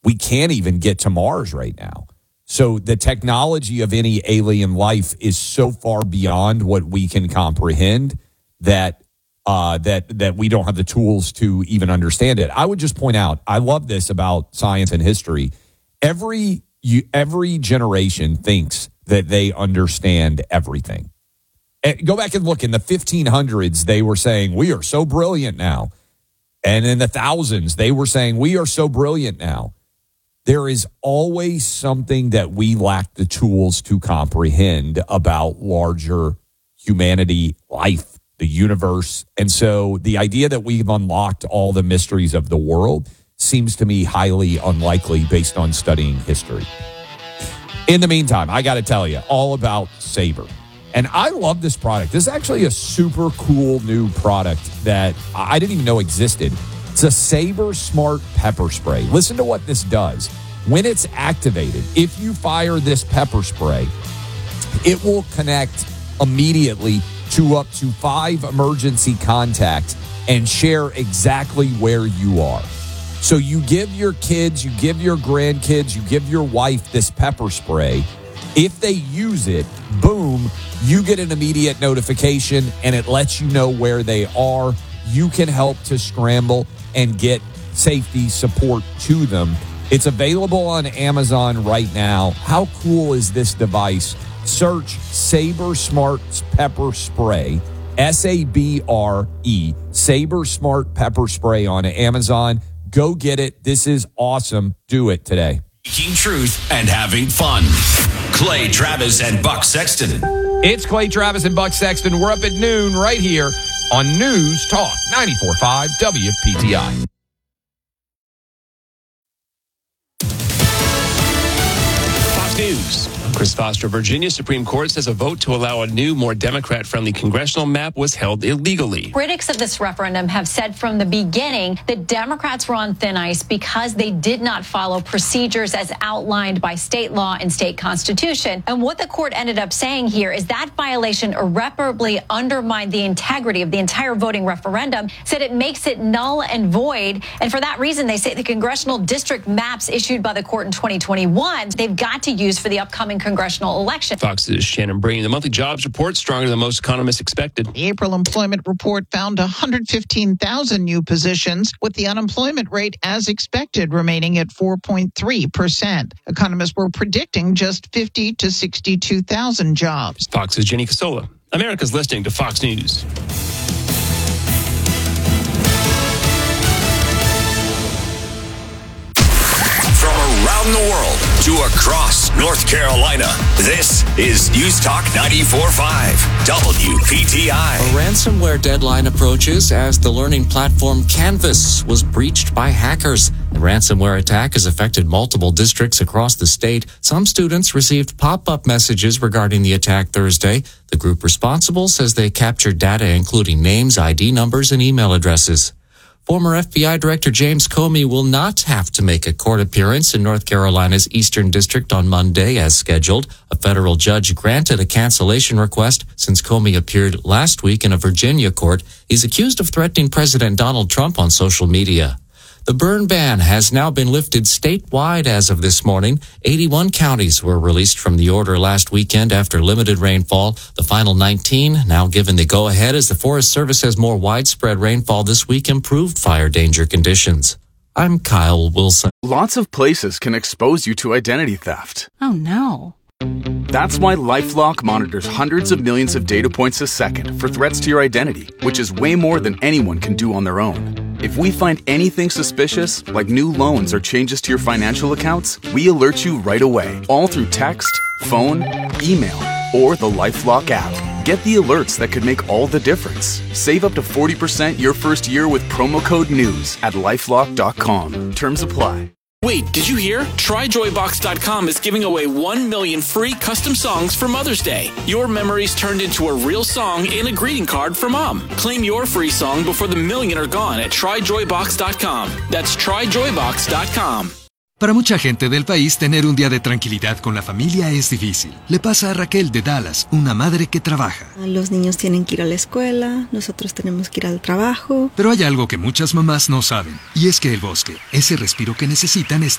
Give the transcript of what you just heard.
We can't even get to Mars right now. So the technology of any alien life is so far beyond what we can comprehend that that we don't have the tools to even understand it. I would just point out, I love this about science and history. Every generation thinks that they understand everything. Go back and look. In the 1500s, they were saying, we are so brilliant now. And in the thousands, they were saying, we are so brilliant now. There is always something that we lack the tools to comprehend about larger humanity, life, the universe. And so the idea that we've unlocked all the mysteries of the world seems to me highly unlikely based on studying history. In the meantime, I got to tell you all about Sabre. And I love this product. This is actually a super cool new product that I didn't even know existed. It's a Sabre Smart Pepper Spray. Listen to what this does. When it's activated, if you fire this pepper spray, it will connect immediately to up to 5 emergency contacts and share exactly where you are. So you give your kids, you give your grandkids, you give your wife this pepper spray. If they use it, boom, you get an immediate notification and it lets you know where they are. You can help to scramble and get safety support to them. It's available on Amazon right now. How cool is this device? Search Sabre Smart Pepper Spray, S-A-B-R-E, Sabre Smart Pepper Spray on Amazon. Go get it. This is awesome. Do it today. Speaking truth and having fun. Clay Travis and Buck Sexton. It's Clay Travis and Buck Sexton. We're up at noon right here on News Talk 94.5 WPTI. Fox News. Chris Foster, Virginia Supreme Court says a vote to allow a new, more Democrat-friendly congressional map was held illegally. Critics of this referendum have said from the beginning that Democrats were on thin ice because they did not follow procedures as outlined by state law and state constitution. And what the court ended up saying here is that violation irreparably undermined the integrity of the entire voting referendum, said it makes it null and void. And for that reason, they say the congressional district maps issued by the court in 2021, they've got to use for the upcoming congressional election. Fox's Shannon Breen. The monthly jobs report stronger than most economists expected. The April employment report found 115,000 new positions, with the unemployment rate as expected remaining at 4.3%. Economists were predicting just 50 to 62,000 jobs. Fox's Jenny Casola. America's listening to Fox News. Around the world to across North Carolina, this is News Talk 94.5 WPTI. A ransomware deadline approaches as the learning platform Canvas was breached by hackers. The ransomware attack has affected multiple districts across the state. Some students received pop-up messages regarding the attack Thursday. The group responsible says they captured data including names, ID numbers, and email addresses. Former FBI Director James Comey will not have to make a court appearance in North Carolina's Eastern District on Monday as scheduled. A federal judge granted a cancellation request since Comey appeared last week in a Virginia court. He's accused of threatening President Donald Trump on social media. The burn ban has now been lifted statewide as of this morning. 81 counties were released from the order last weekend after limited rainfall. The final 19 now given the go-ahead as the Forest Service has more widespread rainfall this week, improved fire danger conditions. I'm Kyle Wilson. Lots of places can expose you to identity theft. Oh, no. That's why LifeLock monitors hundreds of millions of data points a second for threats to your identity, which is way more than anyone can do on their own. If we find anything suspicious, like new loans or changes to your financial accounts, we alert you right away, all through text, phone, email, or the LifeLock app. Get the alerts that could make all the difference. Save up to 40% your first year with promo code NEWS at LifeLock.com. Terms apply. Wait, did you hear? TryJoyBox.com is giving away 1 million free custom songs for Mother's Day. Your memories turned into a real song and a greeting card for Mom. Claim your free song before the million are gone at TryJoyBox.com. That's TryJoyBox.com. Para mucha gente del país, tener un día de tranquilidad con la familia es difícil. Le pasa a Raquel de Dallas, una madre que trabaja. Los niños tienen que ir a la escuela, nosotros tenemos que ir al trabajo. Pero hay algo que muchas mamás no saben, y es que el bosque, ese respiro que necesitan, es